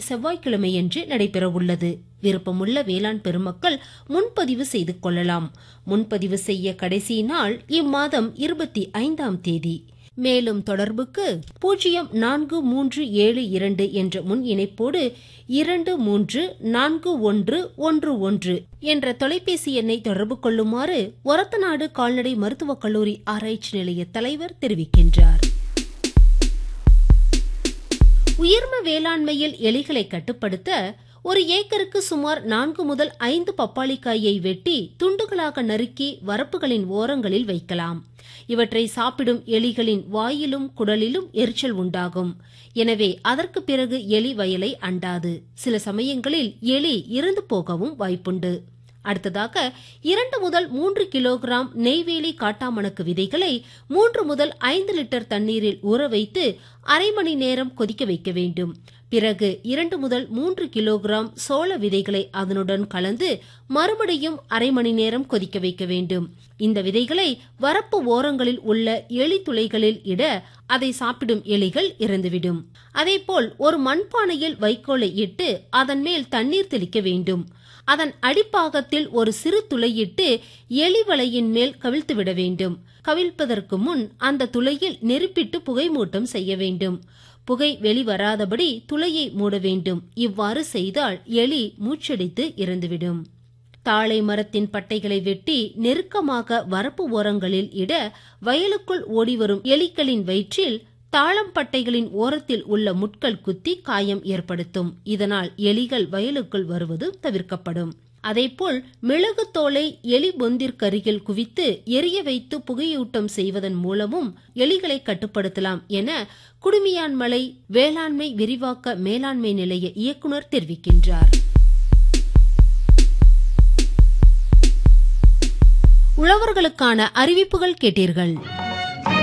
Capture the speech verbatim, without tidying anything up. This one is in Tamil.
செவ்வாய்க்கிழமையன்று நடைபெறவுள்ளது. விருப்பமுள்ள வேளாண் பெருமக்கள் முன்பதிவு செய்து கொள்ளலாம். முன்பதிவு செய்ய கடைசி நாள் இம்மாதம் இருபத்தி ஐந்தாம் தேதி. மேலும் தொடர்புக்கு பூஜ்ஜியம் நான்கு மூன்று ஏழு இரண்டு என்ற முன் இணைப்போடு இரண்டு மூன்று நான்கு ஒன்று ஒன்று ஒன்று என்ற தொலைபேசி எண்ணை தொடர்பு கொள்ளுமாறு ஒரத்தநாடு கால்நடை மருத்துவக் கல்லூரி ஆராய்ச்சி நிலைய தலைவர் தெரிவிக்கின்றார். உயிர்ம வேளாண்மையில் எலிகளை கட்டுப்படுத்த ஒரு ஏக்கருக்கு சுமார் நான்கு முதல் ஐந்து பப்பாளிக்காயை வெட்டி துண்டுகளாக நறுக்கி வரப்புகளின் ஓரங்களில் வைக்கலாம். இவற்றை சாப்பிடும் எலிகளின் வாயிலும் குடலிலும் எரிச்சல் உண்டாகும். எனவே அதற்கு பிறகு எலி வயலை அண்டாது. சில சமயங்களில் எலி இறந்து போகவும் வாய்ப்புண்டு. அடுத்ததாக இரண்டு முதல் மூன்று கிலோகிராம் நெய்வேலி காட்டாமணக்கு விதைகளை மூன்று முதல் ஐந்து லிட்டர் தண்ணீரில் ஊற வைத்து அரை மணி நேரம் கொதிக்க வைக்க வேண்டும். பிறகு இரண்டு முதல் மூன்று கிலோகிராம் சோள விதைகளை அதனுடன் கலந்து மறுபடியும் அரை மணி நேரம் கொதிக்க வைக்க வேண்டும். இந்த விதைகளை வரப்பு ஓரங்களில் உள்ள எலி துளைகளில் இட அதை சாப்பிடும் எலிகள் இறந்துவிடும். அதேபோல் ஒரு மண்பானையில் வைக்கோலை இட்டு அதன் மேல் தண்ணீர் தெளிக்க வேண்டும். அதன் அடிப்பாகத்தில் ஒரு சிறு துளையிட்டு எலி வலையின் மேல் கவிழ்த்து விட வேண்டும். கவிழ்ப்பதற்கு முன் அந்த துளையில் நெருப்பிட்டு புகை மூட்டம் செய்ய வேண்டும். புகை வெளிவராதபடி துளையை மூட வேண்டும். இவ்வாறு செய்தால் எலி மூச்சடித்து இறந்துவிடும். தாழை மரத்தின் பட்டைகளை வெட்டி நெருக்கமாக வரப்பு ஓரங்களில் இட வயலுக்குள் ஓடிவரும் எலிகளின் வயிற்றில் தாளம் பட்டைகளின் ஓரத்தில் உள்ள முட்கள் குத்தி காயம் ஏற்படுத்தும். இதனால் எலிகள் வயலுக்குள் வருவது தவிர்க்கப்படும். அதேபோல் மிளகு தோலை எலி பொந்திற்கருகில் குவித்து எரிய வைத்து புகையூட்டம் செய்வதன் மூலமும் எலிகளை கட்டுப்படுத்தலாம் என குடுமியான்மலை வேளாண்மை விரிவாக்க மேலாண்மை நிலைய இயக்குநர் தெரிவிக்கின்றார். உழவர்களுக்கான அறிவிப்புகள் கேட்டீர்கள்.